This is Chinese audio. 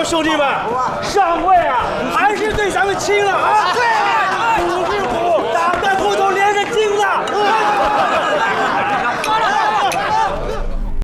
兄弟们，上尉啊，还是对咱们轻了啊！对